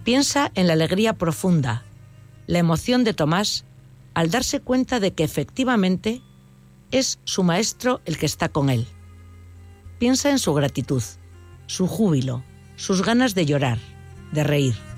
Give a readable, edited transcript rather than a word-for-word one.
Piensa en la alegría profunda, la emoción de Tomás al darse cuenta de que efectivamente es su maestro el que está con él. Piensa en su gratitud, su júbilo, sus ganas de llorar, de reír.